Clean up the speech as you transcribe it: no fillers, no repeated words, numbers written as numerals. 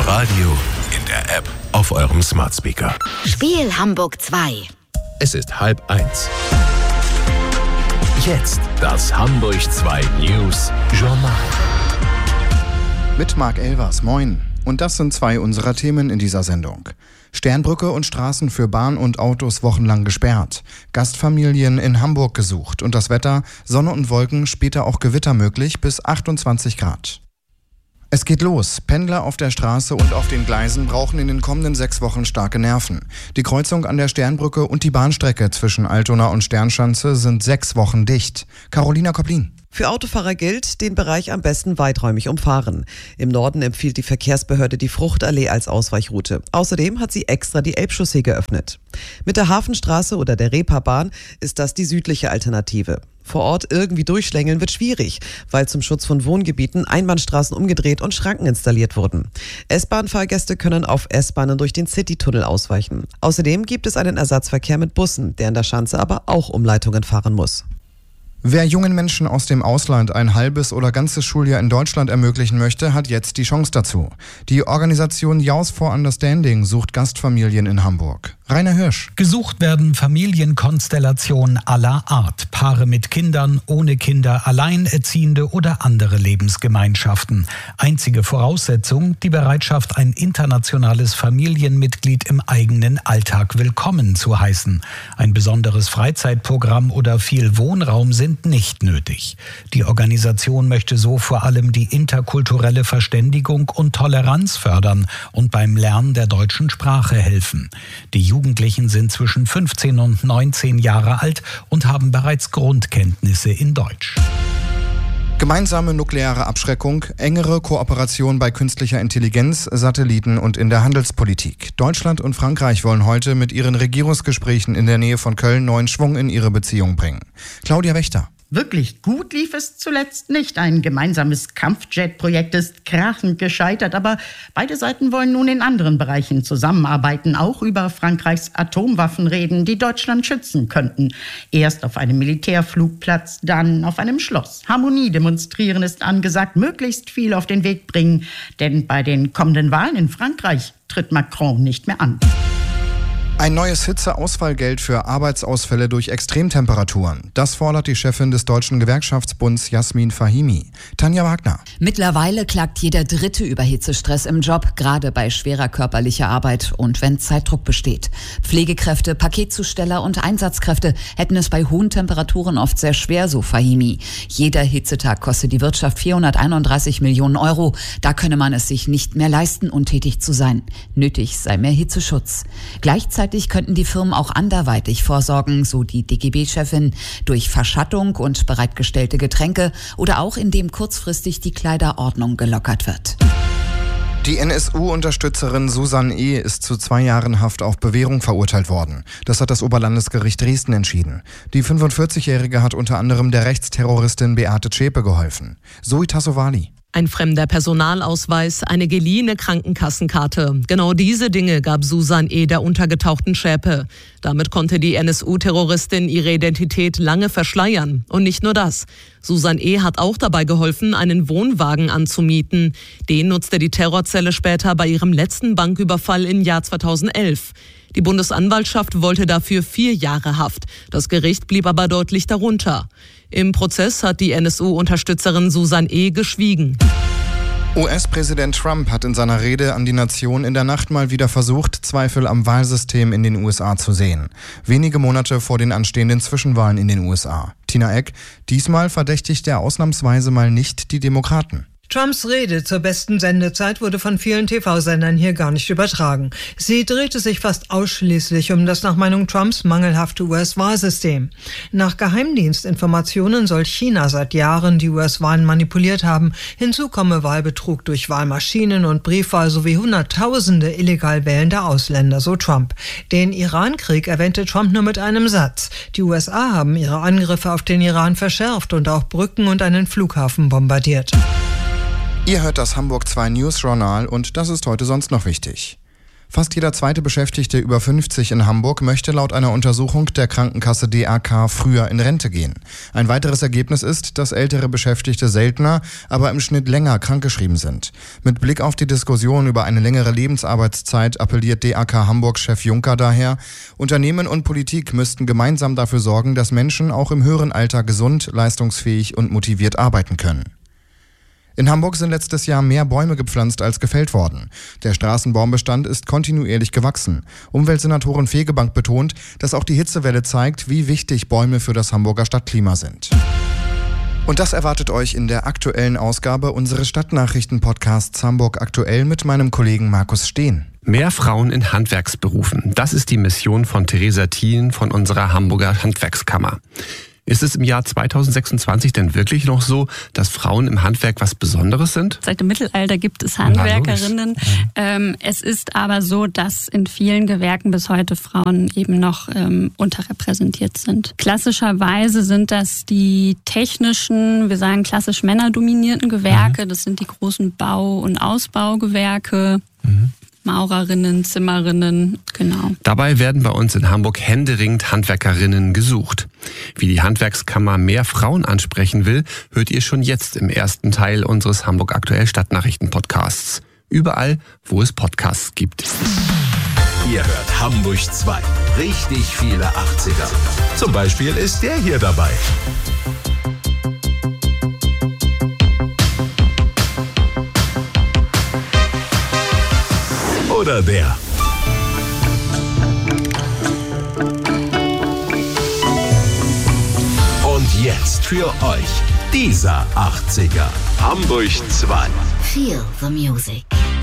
Radio, in der App, auf eurem Smart Speaker. Spiel Hamburg 2. Es ist 12:30. Jetzt das Hamburg 2 News Journal. Mit Marc Elvers, moin. Und das sind zwei unserer Themen in dieser Sendung. Sternbrücke und Straßen für Bahn und Autos wochenlang gesperrt. Gastfamilien in Hamburg gesucht. Und das Wetter, Sonne und Wolken, später auch Gewitter möglich bis 28 Grad. Es geht los. Pendler auf der Straße und auf den Gleisen brauchen in den kommenden 6 Wochen starke Nerven. Die Kreuzung an der Sternbrücke und die Bahnstrecke zwischen Altona und Sternschanze sind 6 Wochen dicht. Carolina Koplin. Für Autofahrer gilt, den Bereich am besten weiträumig umfahren. Im Norden empfiehlt die Verkehrsbehörde die Fruchtallee als Ausweichroute. Außerdem hat sie extra die Elbchaussee geöffnet. Mit der Hafenstraße oder der Reeperbahn ist das die südliche Alternative. Vor Ort irgendwie durchschlängeln wird schwierig, weil zum Schutz von Wohngebieten Einbahnstraßen umgedreht und Schranken installiert wurden. S-Bahn-Fahrgäste können auf S-Bahnen durch den Citytunnel ausweichen. Außerdem gibt es einen Ersatzverkehr mit Bussen, der an der Schanze aber auch Umleitungen fahren muss. Wer jungen Menschen aus dem Ausland ein halbes oder ganzes Schuljahr in Deutschland ermöglichen möchte, hat jetzt die Chance dazu. Die Organisation Youth for Understanding sucht Gastfamilien in Hamburg. Rainer Hirsch. Gesucht werden Familienkonstellationen aller Art. Paare mit Kindern, ohne Kinder, Alleinerziehende oder andere Lebensgemeinschaften. Einzige Voraussetzung, die Bereitschaft, ein internationales Familienmitglied im eigenen Alltag willkommen zu heißen. Ein besonderes Freizeitprogramm oder viel Wohnraum sind nicht nötig. Die Organisation möchte so vor allem die interkulturelle Verständigung und Toleranz fördern und beim Lernen der deutschen Sprache helfen. Die Jugendlichen sind zwischen 15 und 19 Jahre alt und haben bereits Grundkenntnisse in Deutsch. Gemeinsame nukleare Abschreckung, engere Kooperation bei künstlicher Intelligenz, Satelliten und in der Handelspolitik. Deutschland und Frankreich wollen heute mit ihren Regierungsgesprächen in der Nähe von Köln neuen Schwung in ihre Beziehung bringen. Claudia Wächter. Wirklich gut lief es zuletzt nicht. Ein gemeinsames Kampfjet-Projekt ist krachend gescheitert, aber beide Seiten wollen nun in anderen Bereichen zusammenarbeiten, auch über Frankreichs Atomwaffen reden, die Deutschland schützen könnten. Erst auf einem Militärflugplatz, dann auf einem Schloss. Harmonie demonstrieren ist angesagt, möglichst viel auf den Weg bringen, denn bei den kommenden Wahlen in Frankreich tritt Macron nicht mehr an. Ein neues Hitzeausfallgeld für Arbeitsausfälle durch Extremtemperaturen. Das fordert die Chefin des Deutschen Gewerkschaftsbunds Jasmin Fahimi. Tanja Wagner. Mittlerweile klagt jeder Dritte über Hitzestress im Job, gerade bei schwerer körperlicher Arbeit und wenn Zeitdruck besteht. Pflegekräfte, Paketzusteller und Einsatzkräfte hätten es bei hohen Temperaturen oft sehr schwer, so Fahimi. Jeder Hitzetag kostet die Wirtschaft 431 Millionen Euro. Da könne man es sich nicht mehr leisten, untätig zu sein. Nötig sei mehr Hitzeschutz. Gleichzeitig könnten die Firmen auch anderweitig vorsorgen, so die DGB-Chefin, durch Verschattung und bereitgestellte Getränke oder auch indem kurzfristig die Kleiderordnung gelockert wird. Die NSU-Unterstützerin Susanne E. ist zu 2 Jahren Haft auf Bewährung verurteilt worden. Das hat das Oberlandesgericht Dresden entschieden. Die 45-Jährige hat unter anderem der Rechtsterroristin Beate Zschäpe geholfen. Zoe Tassovali. Ein fremder Personalausweis, eine geliehene Krankenkassenkarte. Genau diese Dinge gab Susanne E. der untergetauchten Zschäpe. Damit konnte die NSU-Terroristin ihre Identität lange verschleiern. Und nicht nur das. Susanne E. hat auch dabei geholfen, einen Wohnwagen anzumieten. Den nutzte die Terrorzelle später bei ihrem letzten Banküberfall im Jahr 2011. Die Bundesanwaltschaft wollte dafür 4 Jahre Haft. Das Gericht blieb aber deutlich darunter. Im Prozess hat die NSU-Unterstützerin Susanne E. geschwiegen. US-Präsident Trump hat in seiner Rede an die Nation in der Nacht mal wieder versucht, Zweifel am Wahlsystem in den USA zu sehen. Wenige Monate vor den anstehenden Zwischenwahlen in den USA. Tina Eck, diesmal verdächtigt er ausnahmsweise mal nicht die Demokraten. Trumps Rede zur besten Sendezeit wurde von vielen TV-Sendern hier gar nicht übertragen. Sie drehte sich fast ausschließlich um das nach Meinung Trumps mangelhafte US-Wahlsystem. Nach Geheimdienstinformationen soll China seit Jahren die US-Wahlen manipuliert haben. Hinzu komme Wahlbetrug durch Wahlmaschinen und Briefwahl sowie Hunderttausende illegal wählender Ausländer, so Trump. Den Iran-Krieg erwähnte Trump nur mit einem Satz. Die USA haben ihre Angriffe auf den Iran verschärft und auch Brücken und einen Flughafen bombardiert. Ihr hört das Hamburg 2 News Journal und das ist heute sonst noch wichtig. Fast jeder zweite Beschäftigte über 50 in Hamburg möchte laut einer Untersuchung der Krankenkasse DAK früher in Rente gehen. Ein weiteres Ergebnis ist, dass ältere Beschäftigte seltener, aber im Schnitt länger krankgeschrieben sind. Mit Blick auf die Diskussion über eine längere Lebensarbeitszeit appelliert DAK Hamburg-Chef Juncker daher, Unternehmen und Politik müssten gemeinsam dafür sorgen, dass Menschen auch im höheren Alter gesund, leistungsfähig und motiviert arbeiten können. In Hamburg sind letztes Jahr mehr Bäume gepflanzt als gefällt worden. Der Straßenbaumbestand ist kontinuierlich gewachsen. Umweltsenatorin Fegebank betont, dass auch die Hitzewelle zeigt, wie wichtig Bäume für das Hamburger Stadtklima sind. Und das erwartet euch in der aktuellen Ausgabe unseres Stadtnachrichten-Podcasts Hamburg aktuell mit meinem Kollegen Markus Steen. Mehr Frauen in Handwerksberufen. Das ist die Mission von Theresa Thien von unserer Hamburger Handwerkskammer. Ist es im Jahr 2026 denn wirklich noch so, dass Frauen im Handwerk was Besonderes sind? Seit dem Mittelalter gibt es Handwerkerinnen. Es ist aber so, dass in vielen Gewerken bis heute Frauen eben noch unterrepräsentiert sind. Klassischerweise sind das die technischen, wir sagen klassisch männerdominierten Gewerke. Das sind die großen Bau- und Ausbaugewerke. Maurerinnen, Zimmerinnen, genau. Dabei werden bei uns in Hamburg händeringend Handwerkerinnen gesucht. Wie die Handwerkskammer mehr Frauen ansprechen will, hört ihr schon jetzt im ersten Teil unseres Hamburg aktuell Stadtnachrichten-Podcasts. Überall, wo es Podcasts gibt. Ihr hört Hamburg 2. Richtig viele 80er. Zum Beispiel ist der hier dabei. Oder der. Und jetzt für euch dieser 80er. Hamburg 2. Feel the music.